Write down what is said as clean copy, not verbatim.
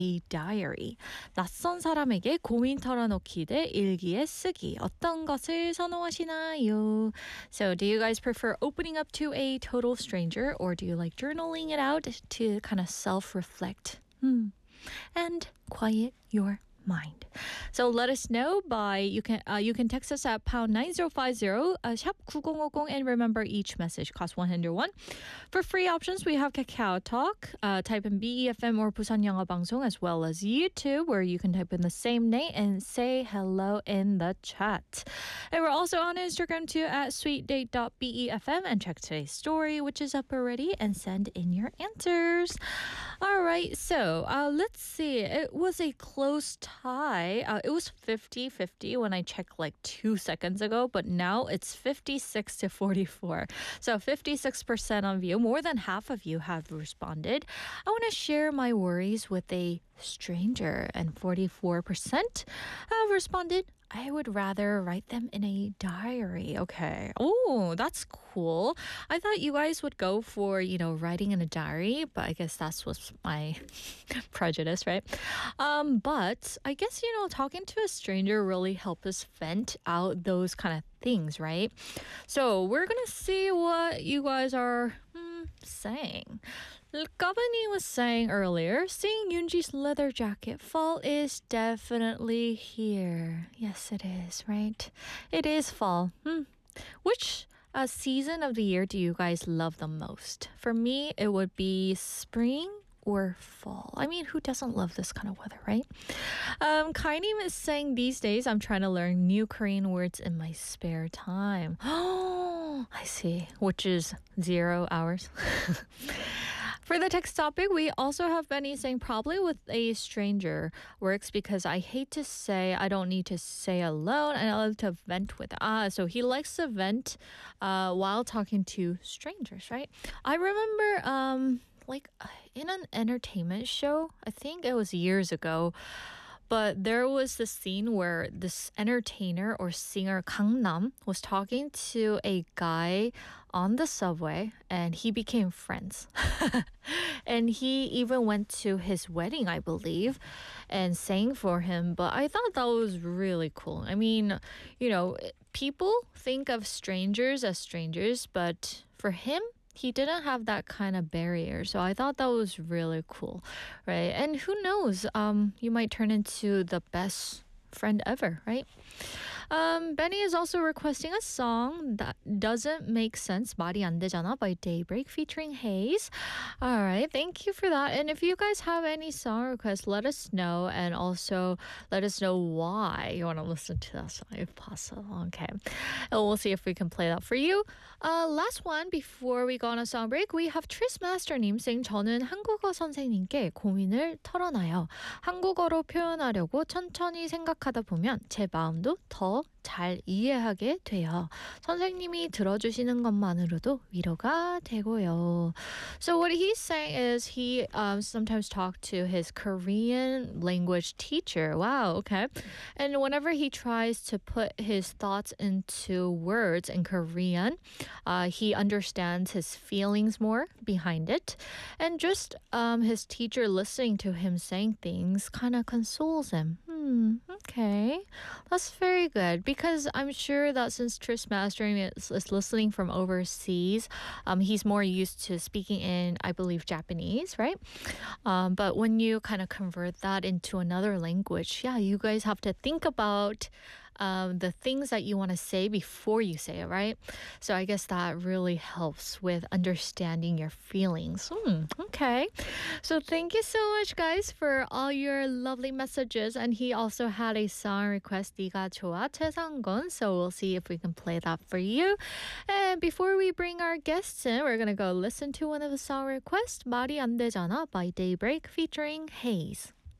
이 diary. 낯선 사람에게 고민 털어놓기 대 일기에 쓰기. 어떤 것을 선호하시나요? So, do you guys prefer opening up to a total stranger or do you like journaling it out to kind of self-reflect? And quiet your mind. So let us know by you can text us at pound 9050 샵 9050 and remember each message costs 101. For free options we have Kakao Talk, type in BEFM or Busan 영어 방송 as well as YouTube where you can type in the same name and say hello in the chat. And we're also on Instagram too at sweetdate.befm and check today's story which is up already and send in your answers. All right, so let's see. It was a close tie. It was 50-50 when I checked like 2 seconds ago, but now it's 56-44. So 56% of you, more than half of you have responded. I want to share my worries with a stranger, and 44% have responded. I would rather write them in a diary. Okay. Oh, that's cool. I thought you guys would go for, writing in a diary, but I guess that's what's my prejudice, right? But I guess, talking to a stranger really helps us vent out those kind of things, right? So we're going to see what you guys are saying. Gabani was saying earlier, seeing Yoonji's leather jacket, fall is definitely here. Yes, it is, right? It is fall. Which season of the year do you guys love the most? For me, it would be spring or fall. I mean, who doesn't love this kind of weather, right? Kainim is saying these days I'm trying to learn new Korean words in my spare time. Oh, I see. Which is 0 hours. For the text topic, we also have Benny saying probably with a stranger works because I hate to say I don't need to say alone and I love to vent with. So he likes to vent while talking to strangers, right? I remember in an entertainment show, I think it was years ago, but there was this scene where this entertainer or singer Kang Nam was talking to a guy on the subway and he became friends. And he even went to his wedding, I believe, and sang for him. But I thought that was really cool. I mean, people think of strangers as strangers, but for him, he didn't have that kind of barrier. So I thought that was really cool, right? And who knows, you might turn into the best friend ever, right? Benny is also requesting a song that doesn't make sense. 말이 안 되잖아 by Daybreak featuring Hayes. All right, thank you for that. And if you guys have any song requests, let us know. And also let us know why you want to listen to that song if possible. Okay. And we'll see if we can play that for you. Last one before we go on a song break, we have Tris Master님 saying 저는 한국어 선생님께 고민을 털어놔요. 한국어로 표현하려고 천천히 생각하다 보면 제 마음도 더 잘 이해하게 돼요. 선생님이 들어주시는 것만으로도 위로가 되고요. So what he's saying is he sometimes talked to his Korean language teacher. Wow, okay. And whenever he tries to put his thoughts into words in Korean, he understands his feelings more behind it. And just his teacher listening to him saying things kind of consoles him. Okay. That's very good. Because I'm sure that since Tris Mastering is listening from overseas, he's more used to speaking in, I believe, Japanese, right? But when you kind of convert that into another language, you guys have to think about the things that you want to say before you say it, right? So I guess that really helps with understanding your feelings. Okay. So thank you so much, guys, for all your lovely messages. And he also had a song request, 네가 좋아, 최상건. So we'll see if we can play that for you. And before we bring our guests in, we're going to go listen to one of the song requests, 말이 안 되잖아 by Daybreak featuring Hayes.